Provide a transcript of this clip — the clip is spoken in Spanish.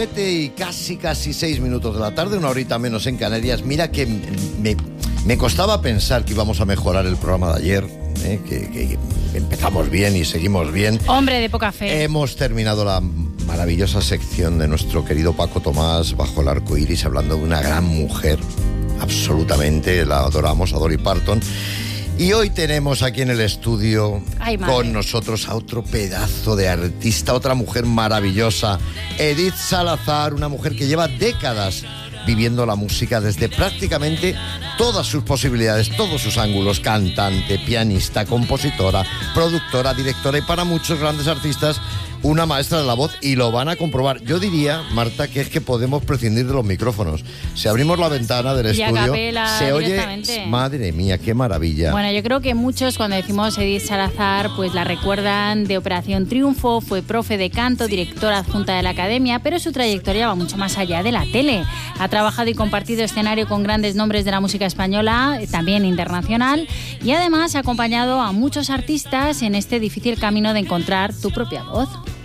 Y casi 6 minutos de la tarde, una horita menos en Canarias. Mira que me costaba pensar que íbamos a mejorar el programa de ayer, que empezamos bien y seguimos bien. Hombre de poca fe. Hemos terminado la maravillosa sección de nuestro querido Paco Tomás, Bajo el arco iris, hablando de una gran mujer, absolutamente, la adoramos, a Dolly Parton. Y hoy tenemos aquí en el estudio con nosotros a otro pedazo de artista, otra mujer maravillosa, Edith Salazar, una mujer que lleva décadas viviendo la música desde prácticamente todas sus posibilidades, todos sus ángulos: cantante, pianista, compositora, productora, directora y para muchos grandes artistas una maestra de la voz, y lo van a comprobar. Yo diría, Marta, que es que podemos prescindir de los micrófonos. Si abrimos la ventana del estudio, se oye, madre mía, qué maravilla. Bueno, yo creo que muchos, cuando decimos Edith Salazar, pues la recuerdan de Operación Triunfo. Fue profe de canto, directora adjunta de la Academia, pero su trayectoria va mucho más allá de la tele. Ha trabajado y compartido escenario con grandes nombres de la música española, también internacional, y además ha acompañado a muchos artistas en este difícil camino de encontrar tu propia voz.